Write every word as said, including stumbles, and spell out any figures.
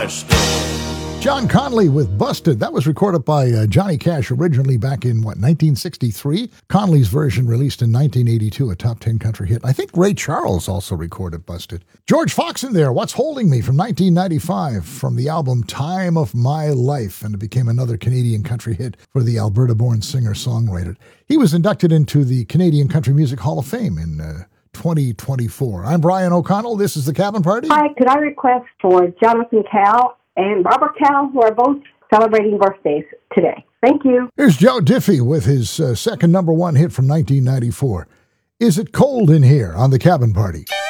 Stone. John Conley with Busted. That was recorded by uh, Johnny Cash originally back in, what, nineteen sixty-three? Conley's version released in nineteen eighty-two, a top ten country hit. I think Ray Charles also recorded Busted. George Fox in there, What's Holding Me, from nineteen ninety-five, from the album Time of My Life, and it became another Canadian country hit for the Alberta-born singer-songwriter. He was inducted into the Canadian Country Music Hall of Fame in uh, twenty twenty-four. I'm Brian O'Connell. This is The Cabin Party. Hi, could I request for Jonathan Cow and Robert Cow, who are both celebrating birthdays today? Thank you. Here's Joe Diffie with his uh, second number one hit from nineteen ninety-four. Is It Cold in Here on The Cabin Party?